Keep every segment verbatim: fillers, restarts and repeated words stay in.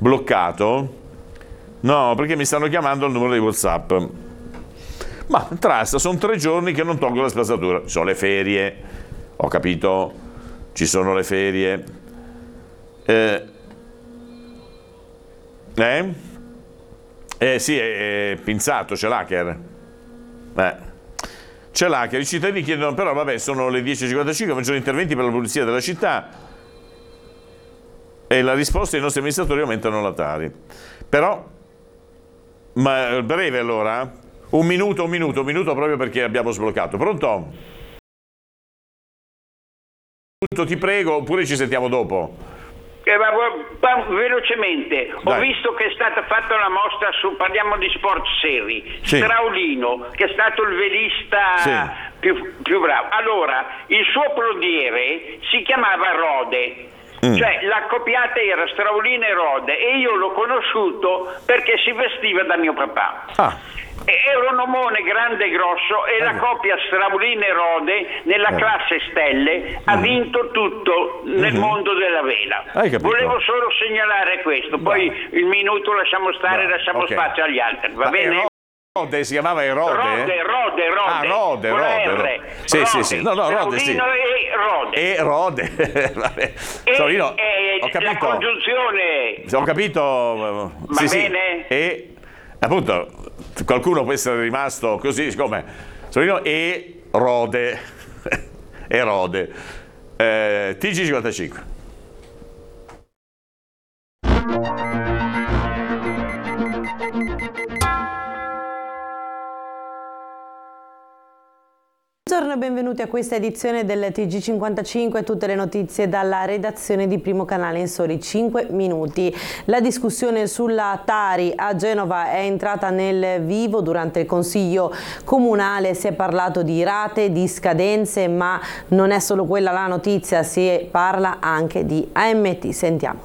bloccato? No, perché mi stanno chiamando al numero di WhatsApp. Ma trasta, sono tre giorni che non tolgo la spazzatura. Ci sono le ferie, ho capito, ci sono le ferie. Eh? Eh, eh sì, è, è pinzato, c'è l'hacker. Eh. C'è l'hacker, i cittadini chiedono, però vabbè, sono le dieci e cinquantacinque, maggiori interventi per la pulizia della città. E la risposta: i nostri amministratori aumentano la Tari. Però, ma breve allora? Un minuto, un minuto, un minuto proprio perché abbiamo sbloccato. Pronto? Ti prego, oppure ci sentiamo dopo. Eh, ma, ma, velocemente, Dai. Ho visto che è stata fatta una mostra su, parliamo di sport seri, sì. Straulino, che è stato il velista sì. più, più bravo. Allora, il suo prodiere si chiamava Rode. Mm. Cioè la coppiata era Straulino e Rode, e io l'ho conosciuto perché si vestiva da mio papà. Ah. Era un omone grande e grosso, e la coppia Straulino e Rode nella eh. classe stelle ha mm. vinto tutto nel mm-hmm. mondo della vela. Volevo solo segnalare questo, poi Beh. il minuto lasciamo stare, Beh. lasciamo okay. spazio agli altri, va Ma bene? Rode si chiamava Erode? Rode, Rode, Rode. Ah, Rode, Rode. Rode. Sì, Rode. sì, sì. No, no, Rode, sì. e Rode. E Rode. Vabbè. E, Solino, e ho capito. La congiunzione. Ho capito. Va sì, bene? Sì. E appunto qualcuno può essere rimasto così, siccome Solino e Rode. e Rode. Eh, T G cinquantacinque. Buongiorno e benvenuti a questa edizione del T G cinquantacinque, tutte le notizie dalla redazione di Primo Canale in soli cinque minuti. La discussione sulla Tari a Genova è entrata nel vivo. Durante il Consiglio Comunale si è parlato di rate, di scadenze, ma non è solo quella la notizia, si parla anche di A M T. Sentiamo.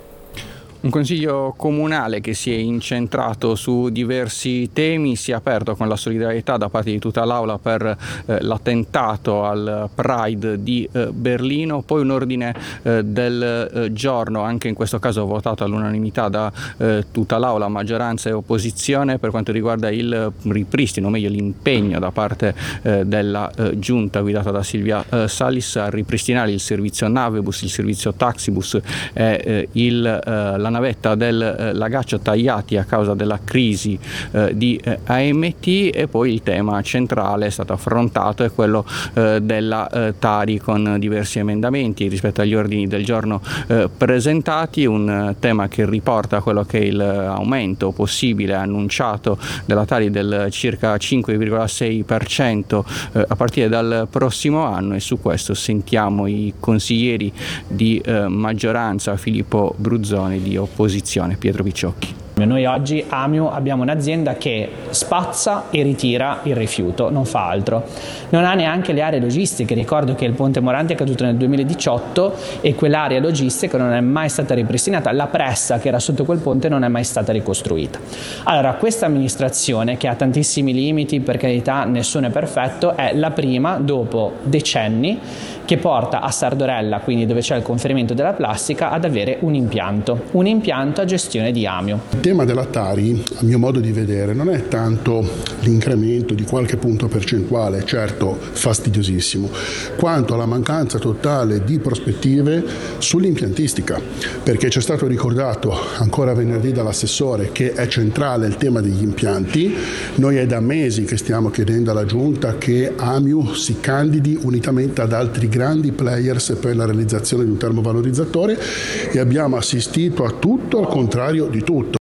Un consiglio comunale che si è incentrato su diversi temi, si è aperto con la solidarietà da parte di tutta l'Aula per eh, l'attentato al Pride di eh, Berlino, poi un ordine eh, del eh, giorno, anche in questo caso votato all'unanimità da eh, tutta l'Aula, maggioranza e opposizione, per quanto riguarda il ripristino, o meglio l'impegno da parte eh, della eh, giunta guidata da Silvia eh, Salis a ripristinare il servizio Navebus, il servizio Taxibus e eh, il, eh, la navetta del eh, Lagaccio tagliati a causa della crisi eh, di eh, A M T. E poi il tema centrale è stato affrontato, è quello eh, della eh, Tari, con diversi emendamenti rispetto agli ordini del giorno eh, presentati, un eh, tema che riporta quello che è l'aumento possibile annunciato della Tari del circa cinque virgola sei per cento eh, a partire dal prossimo anno, e su questo sentiamo i consiglieri di eh, maggioranza, Filippo Bruzzoni, di opposizione, Pietro Picciocchi. Noi oggi Amio abbiamo un'azienda che spazza e ritira il rifiuto, non fa altro. Non ha neanche le aree logistiche. Ricordo che il Ponte Morandi è caduto nel duemiladiciotto e quell'area logistica non è mai stata ripristinata. La pressa che era sotto quel ponte non è mai stata ricostruita. Allora, questa amministrazione, che ha tantissimi limiti, per carità nessuno è perfetto, è la prima dopo decenni che porta a Sardorella, quindi dove c'è il conferimento della plastica, ad avere un impianto, un impianto a gestione di Amio. Il tema della Tari, a mio modo di vedere, non è tanto l'incremento di qualche punto percentuale, certo fastidiosissimo, quanto la mancanza totale di prospettive sull'impiantistica, perché ci è stato ricordato ancora venerdì dall'assessore che è centrale il tema degli impianti. Noi è da mesi che stiamo chiedendo alla Giunta che Amio si candidi unitamente ad altri grandi players per la realizzazione di un termovalorizzatore, e abbiamo assistito a tutto al contrario di tutto.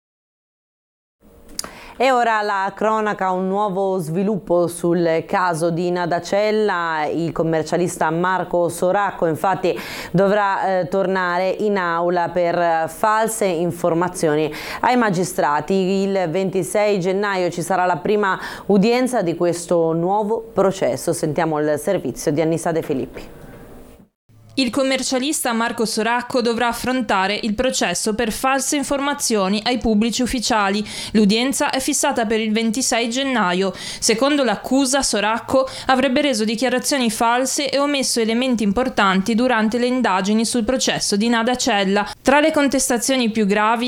E ora la cronaca, un nuovo sviluppo sul caso di Nadacella. Il commercialista Marco Soracco infatti dovrà eh, tornare in aula per false informazioni ai magistrati. Il ventisei gennaio ci sarà la prima udienza di questo nuovo processo. Sentiamo il servizio di Annissa De Filippi. Il commercialista Marco Soracco dovrà affrontare il processo per false informazioni ai pubblici ufficiali. L'udienza è fissata per il ventisei gennaio. Secondo l'accusa, Soracco avrebbe reso dichiarazioni false e omesso elementi importanti durante le indagini sul processo di Nadacella. Tra le contestazioni più gravi